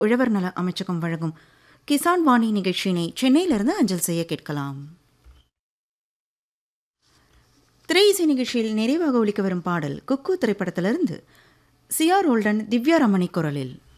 உழவர் நல அமைச்சகம் வழங்கும் கிசான் வாணி நிகழ்ச்சியினை சென்னையிலிருந்து அஞ்சல் செய்ய கேட்கலாம். திரை இசை நிகழ்ச்சியில் நிறைவாக ஒலிக்க வரும் பாடல் குக்கு திரைப்படத்திலிருந்து சிஆர் ஓல்டன் திவ்யா ரமணி குரலில்.